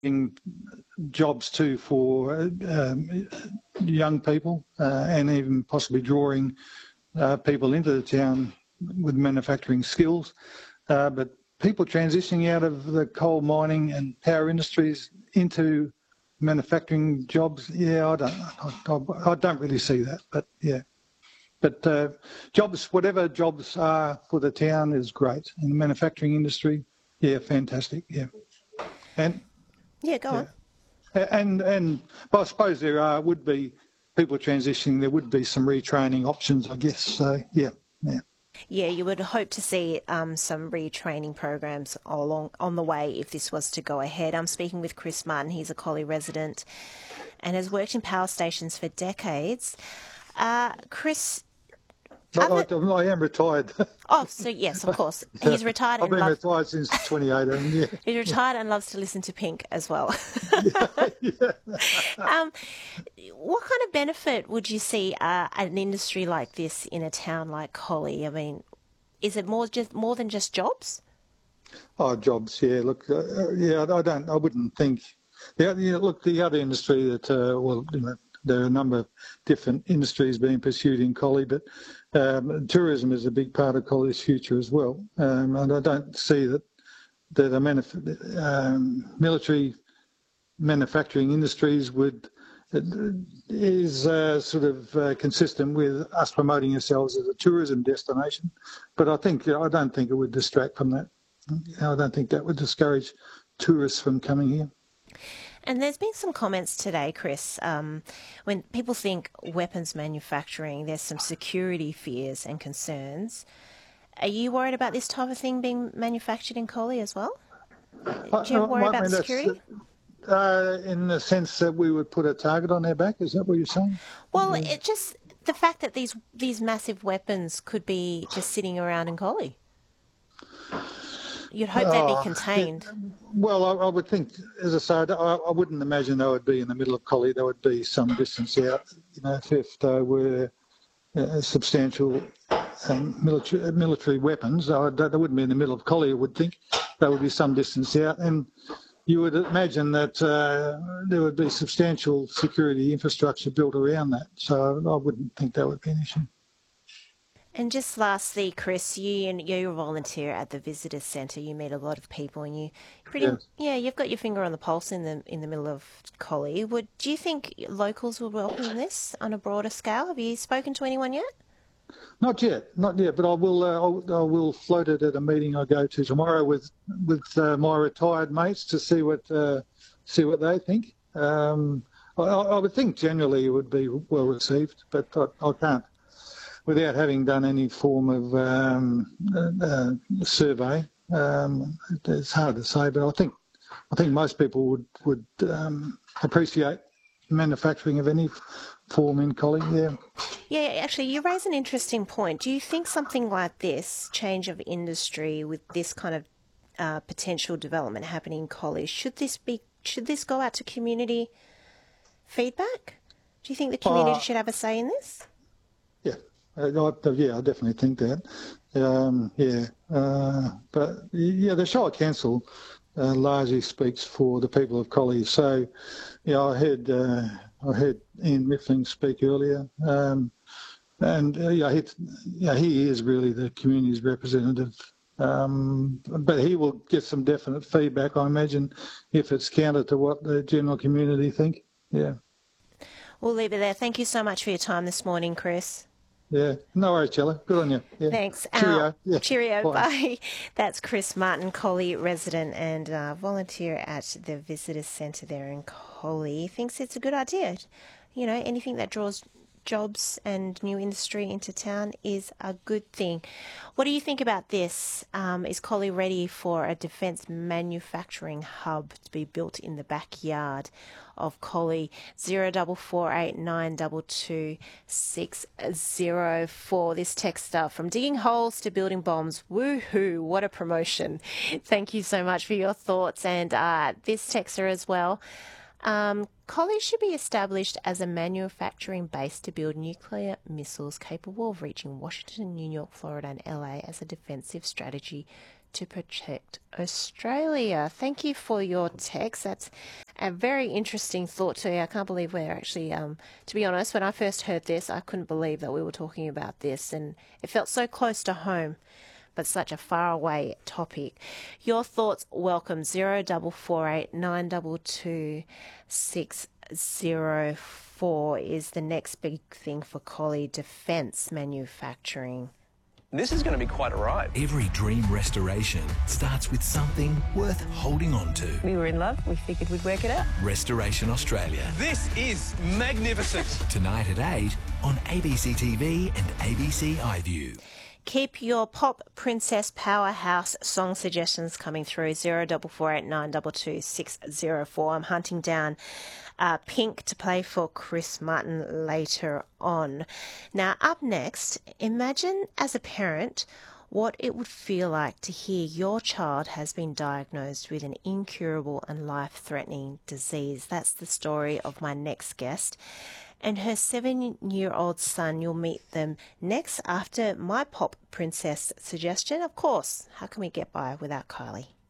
creating jobs too for young people and even possibly drawing people into the town with manufacturing skills. But people transitioning out of the coal mining and power industries into manufacturing jobs, I don't really see that, but yeah. But jobs, whatever jobs are for the town is great. In the manufacturing industry, yeah, fantastic, yeah. And yeah, go on. But I suppose there would be people transitioning. There would be some retraining options, I guess. So yeah. Yeah, you would hope to see some retraining programs along on the way if this was to go ahead. I'm speaking with Chris Martin. He's a Collie resident and has worked in power stations for decades. Chris, I am retired. Oh, so yes, of course. He's retired I've and been retired since 2018, yeah. He's retired and loves to listen to Pink as well. Yeah. What kind of benefit would you see an industry like this in a town like Collie? I mean, is it more than just jobs? Oh, jobs, yeah. Look, I wouldn't think. Look, the other industry that, there are a number of different industries being pursued in Collie, but tourism is a big part of Collie's future as well. And I don't see that the military manufacturing industries is consistent with us promoting ourselves as a tourism destination. But I don't think it would distract from that. I don't think that would discourage tourists from coming here. And there's been some comments today, Chris, when people think weapons manufacturing, there's some security fears and concerns. Are you worried about this type of thing being manufactured in Collie as well? Do you worry about security? In the sense that we would put a target on their back, is that what you're saying? Well, it just the fact that these massive weapons could be just sitting around in Collie. You'd hope they'd be contained. Well, I would think, as I said, I wouldn't imagine they would be in the middle of Collie. They would be some distance out. If they were substantial military weapons, they wouldn't be in the middle of Collie. I would think they would be some distance out, and you would imagine that there would be substantial security infrastructure built around that. So I wouldn't think that would be an issue. And just lastly, Chris, you're a volunteer at the Visitors Centre. You meet a lot of people, and you've got your finger on the pulse in the middle of Collie. Do you think locals will welcome this on a broader scale? Have you spoken to anyone yet? Not yet. But I will float it at a meeting I go to tomorrow with my retired mates to see what they think. I would think generally it would be well received, but I can't. Without having done any form of survey, it's hard to say. But I think most people would appreciate manufacturing of any form in Collie. Yeah. Yeah, actually, you raise an interesting point. Do you think something like this, change of industry with this kind of potential development happening in Collie, should this go out to community feedback? Do you think the community should have a say in this? Yeah. I definitely think that. But the Shire Council largely speaks for the people of Collie. So, I heard Ian Mifflin speak earlier, he is really the community's representative. But he will get some definite feedback, I imagine, if it's counter to what the general community think. Yeah. We'll leave it there. Thank you so much for your time this morning, Chris. Yeah, no worries, Chella. Good on you. Yeah. Thanks. Cheerio. Cheerio. Bye. That's Chris Martin, Collie resident and volunteer at the Visitors Centre there in Collie. He thinks it's a good idea. Anything that draws jobs and new industry into town is a good thing. What do you think about this? Is Collie ready for a defence manufacturing hub to be built in the backyard of Collie? 0489222604. This texter, from digging holes to building bombs. Woohoo, what a promotion. Thank you so much for your thoughts. And this texter as well. Collie should be established as a manufacturing base to build nuclear missiles capable of reaching Washington, New York, Florida and LA as a defensive strategy to protect Australia. Thank you for your text. That's a very interesting thought too. I can't believe we're actually, to be honest, when I first heard this, I couldn't believe that we were talking about this, and it felt so close to home, but such a faraway topic. Your thoughts welcome. 0448 922 604 is the next big thing for Collie, defence manufacturing. This is going to be quite a ride. Every dream restoration starts with something worth holding on to. We were in love. We figured we'd work it out. Restoration Australia. This is magnificent. Tonight at 8 on ABC TV and ABC iView. Keep your pop princess powerhouse song suggestions coming through. 0448 922 604. I'm hunting down Pink to play for Chris Martin later on. Now, up next, imagine as a parent what it would feel like to hear your child has been diagnosed with an incurable and life-threatening disease. That's the story of my next guest and her 7-year-old son. You'll meet them next after my pop princess suggestion. Of course, how can we get by without Kylie?